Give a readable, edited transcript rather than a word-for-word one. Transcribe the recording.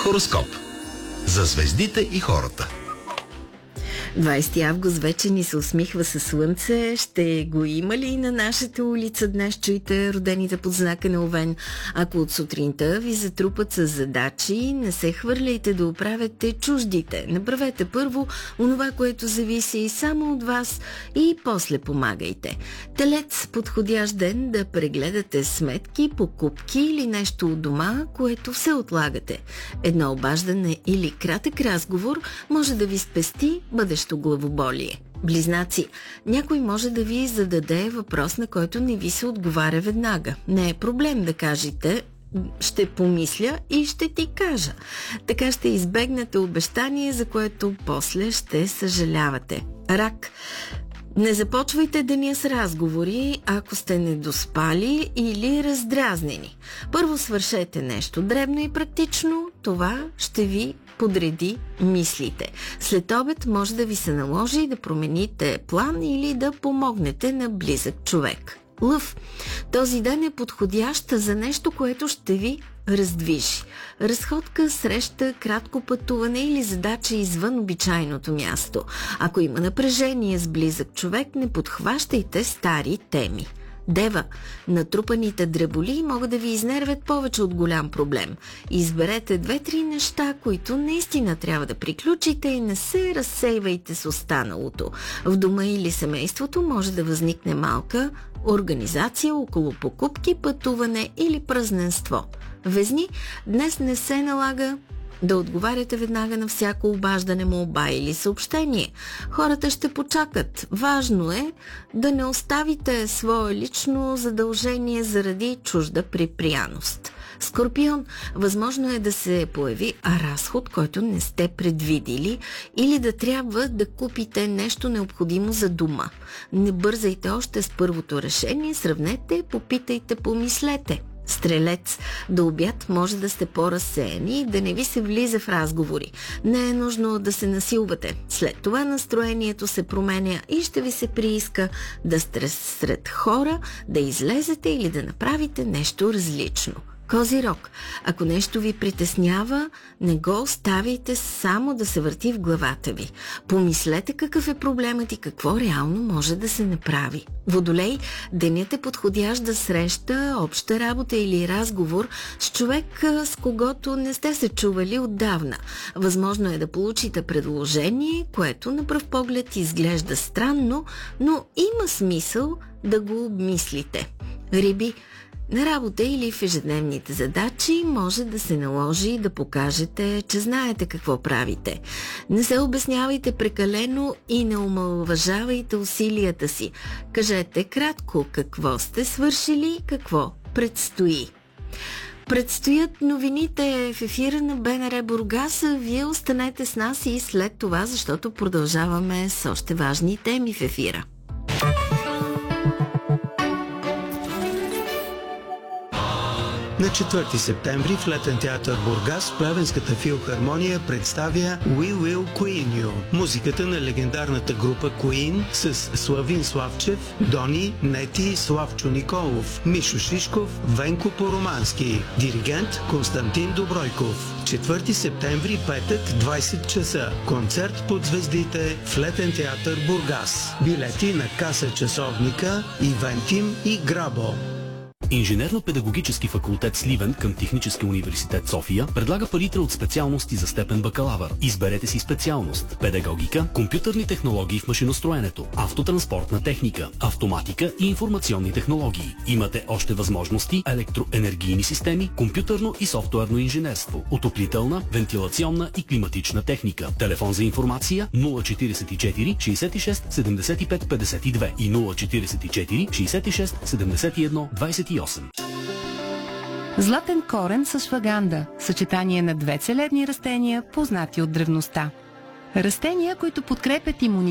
Хороскоп за звездите и хората. 20 август вече ни се усмихва със слънце. Ще го има ли на нашата улица днес? Чуйте родените под знака на Овен. Ако от сутринта ви затрупат с задачи, не се хвърляйте да оправяте чуждите. Направете първо онова, което зависи само от вас и после помагайте. Телец, подходящ ден да прегледате сметки, покупки или нещо от дома, което все отлагате. Едно обаждане или кратък разговор може да ви спести бъдещо главоболие. Близнаци, някой може да ви зададе въпрос, на който не ви се отговаря веднага. Не е проблем да кажете: ще помисля и ще ти кажа. Така ще избегнете обещание, за което после ще съжалявате. Рак, не започвайте деня с разговори, ако сте недоспали или раздразнени. Първо свършете нещо дребно и практично, това ще ви подреди мислите. След обед може да ви се наложи да промените план или да помогнете на близък човек. Лъв, този ден е подходящ за нещо, което ще ви раздвижи. Разходка, среща, кратко пътуване или задача извън обичайното място. Ако има напрежение с близък човек, не подхващайте стари теми. Дева, натрупаните дреболи могат да ви изнервят повече от голям проблем. Изберете 2-3 неща, които наистина трябва да приключите и не се разсейвайте с останалото. В дома или семейството може да възникне малка организация около покупки, пътуване или празненство. Везни, днес не се налага да отговаряте веднага на всяко обаждане, молба или съобщение. Хората ще почакат. Важно е да не оставите свое лично задължение заради чужда припряност. Скорпион, възможно е да се появи разход, който не сте предвидили, или да трябва да купите нещо необходимо за дома. Не бързайте още с първото решение, сравнете, попитайте, помислете. Стрелец, до обяд може да сте по-разсеяни и да не ви се влиза в разговори. Не е нужно да се насилвате. След това настроението се променя и ще ви се прииска да сте сред хора, да излезете или да направите нещо различно. Козирог, ако нещо ви притеснява, не го оставяйте само да се върти в главата ви. Помислете какъв е проблемът и какво реално може да се направи. Водолей, денят е подходящ да среща, обща работа или разговор с човек, с когото не сте се чували отдавна. Възможно е да получите предложение, което на пръв поглед изглежда странно, но има смисъл да го обмислите. Риби, на работа или в ежедневните задачи може да се наложи да покажете, че знаете какво правите. Не се обяснявайте прекалено и не омаловажавайте усилията си. Кажете кратко какво сте свършили, какво предстои. Предстоят новините в ефира на БНР Бургас. Вие останете с нас и след това, защото продължаваме с още важни теми в ефира. На 4 септември в Летен театър Бургас Плевенската филхармония представя We Will Queen You. Музиката на легендарната група Queen с Славин Славчев, Дони, Нети, Славчо Николов, Мишо Шишков, Венко Поромански. Диригент Константин Добройков. 4 септември, петък, 20 часа. Концерт под звездите в Летен театър Бургас. Билети на каса часовника, Ивентим и Грабо. Инженерно-педагогически факултет Сливен към Технически университет София предлага палитра от специалности за степен бакалавър. Изберете си специалност: педагогика, компютърни технологии в машиностроенето, автотранспортна техника, автоматика и информационни технологии. Имате още възможности: електроенергийни системи, компютърно и софтуерно инженерство, отоплителна, вентилационна и климатична техника. Телефон за информация 044 66 75 52 и 044 66 71 28. Златен корен с шваганда – съчетание на две целебни растения, познати от древността. Растения, които подкрепят имунитета